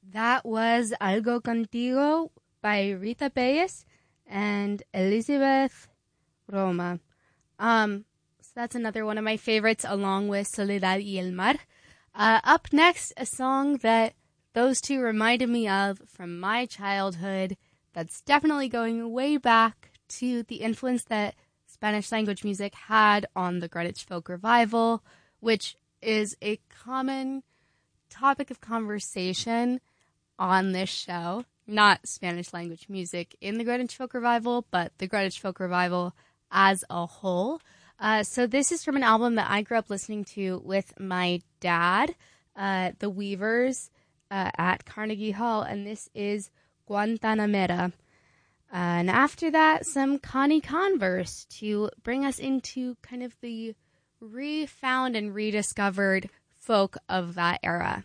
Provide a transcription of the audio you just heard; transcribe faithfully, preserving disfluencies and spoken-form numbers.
That was Algo Contigo by Rita Payes and Elizabeth Roma. Um, so that's another one of my favorites, along with Soledad y el Mar. Uh, up next, a song that those two reminded me of from my childhood. That's definitely going way back to the influence that Spanish language music had on the Greenwich Folk Revival, which is a common topic of conversation on this show. Not Spanish language music in the Greenwich Folk Revival, but the Greenwich Folk Revival as a whole. Uh, so this is from an album that I grew up listening to with my dad, uh, The Weavers, uh, at Carnegie Hall, and this is Guantanamera. Uh, and after that, some Connie Converse to bring us into kind of the refound and rediscovered folk of that era.